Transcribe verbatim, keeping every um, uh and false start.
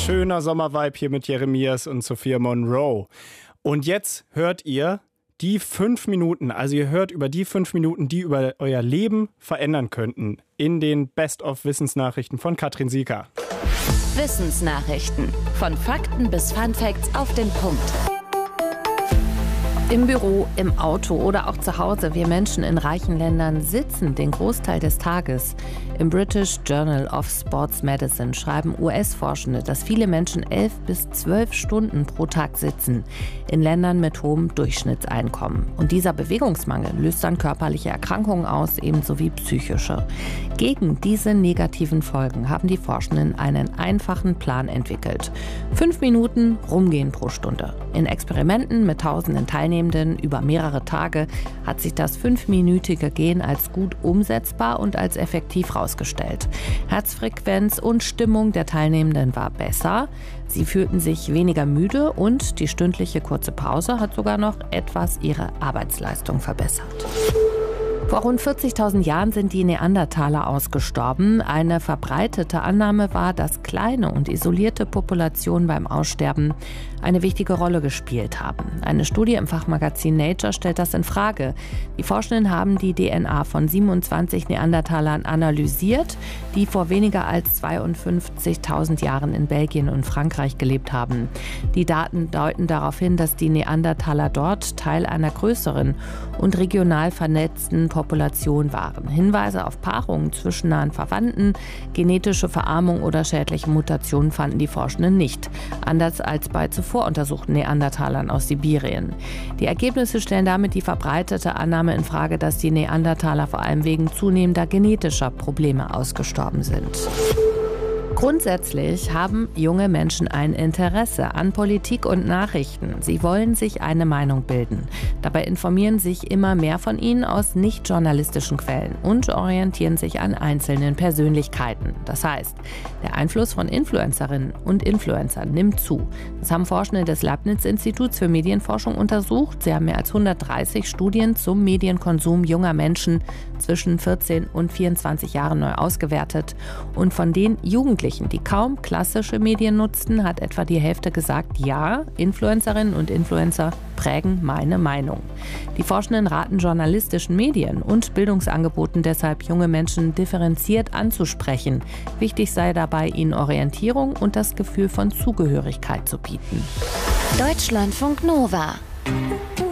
Schöner Sommervibe hier mit Jeremias und Sophia Monroe. Und jetzt hört ihr die fünf Minuten, also ihr hört über die fünf Minuten, die über euer Leben verändern könnten, in den Best-of-Wissensnachrichten von Katrin Sieker. Wissensnachrichten. Von Fakten bis Funfacts auf den Punkt. Im Büro, im Auto oder auch zu Hause. Wir Menschen in reichen Ländern sitzen den Großteil des Tages. Im British Journal of Sports Medicine schreiben U S-Forschende, dass viele Menschen elf bis zwölf Stunden pro Tag sitzen. In Ländern mit hohem Durchschnittseinkommen. Und dieser Bewegungsmangel löst dann körperliche Erkrankungen aus, ebenso wie psychische. Gegen diese negativen Folgen haben die Forschenden einen einfachen Plan entwickelt. Fünf Minuten rumgehen pro Stunde. In Experimenten mit tausenden Teilnehmern über mehrere Tage hat sich das fünfminütige Gehen als gut umsetzbar und als effektiv herausgestellt. Herzfrequenz und Stimmung der Teilnehmenden war besser. Sie fühlten sich weniger müde und die stündliche kurze Pause hat sogar noch etwas ihre Arbeitsleistung verbessert. Vor rund vierzigtausend Jahren sind die Neandertaler ausgestorben. Eine verbreitete Annahme war, dass kleine und isolierte Populationen beim Aussterben eine wichtige Rolle gespielt haben. Eine Studie im Fachmagazin Nature stellt das in Frage. Die Forschenden haben die D N A von siebenundzwanzig Neandertalern analysiert, die vor weniger als zweiundfünfzigtausend Jahren in Belgien und Frankreich gelebt haben. Die Daten deuten darauf hin, dass die Neandertaler dort Teil einer größeren und regional vernetzten Population waren. Hinweise auf Paarungen zwischen nahen Verwandten, genetische Verarmung oder schädliche Mutationen fanden die Forschenden nicht. Anders als bei zuvor untersuchten Neandertalern aus Sibirien. Die Ergebnisse stellen damit die verbreitete Annahme in Frage, dass die Neandertaler vor allem wegen zunehmender genetischer Probleme ausgestorben sind. Grundsätzlich haben junge Menschen ein Interesse an Politik und Nachrichten. Sie wollen sich eine Meinung bilden. Dabei informieren sich immer mehr von ihnen aus nicht-journalistischen Quellen und orientieren sich an einzelnen Persönlichkeiten. Das heißt, der Einfluss von Influencerinnen und Influencern nimmt zu. Das haben Forschende des Leibniz-Instituts für Medienforschung untersucht. Sie haben mehr als hundertdreißig Studien zum Medienkonsum junger Menschen zwischen vierzehn und vierundzwanzig Jahren neu ausgewertet. Und von den Jugendlichen, die kaum klassische Medien nutzten, hat etwa die Hälfte gesagt, ja, Influencerinnen und Influencer prägen meine Meinung. Die Forschenden raten journalistischen Medien und Bildungsangeboten deshalb, junge Menschen differenziert anzusprechen. Wichtig sei dabei, ihnen Orientierung und das Gefühl von Zugehörigkeit zu bieten. Deutschlandfunk Nova.